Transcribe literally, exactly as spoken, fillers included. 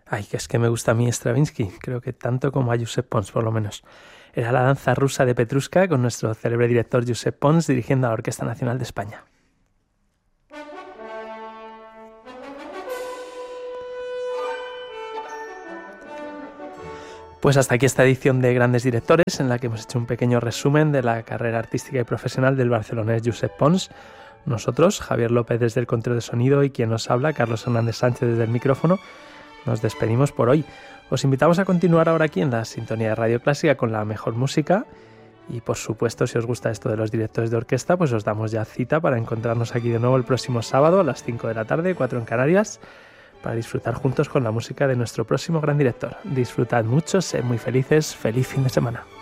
Ay, que es que me gusta a mí Stravinsky, creo que tanto como a Josep Pons, por lo menos. Era la danza rusa de Petrushka con nuestro célebre director Josep Pons dirigiendo a la Orquesta Nacional de España. Pues hasta aquí esta edición de Grandes Directores, en la que hemos hecho un pequeño resumen de la carrera artística y profesional del barcelonés Josep Pons. Nosotros, Javier López desde el control de sonido y quien nos habla, Carlos Hernández Sánchez desde el micrófono, nos despedimos por hoy. Os invitamos a continuar ahora aquí en la sintonía de Radio Clásica con la mejor música y, por supuesto, si os gusta esto de los directores de orquesta, pues os damos ya cita para encontrarnos aquí de nuevo el próximo sábado a las cinco de la tarde, cuatro en Canarias, para disfrutar juntos con la música de nuestro próximo gran director. Disfrutad mucho, sed muy felices, feliz fin de semana.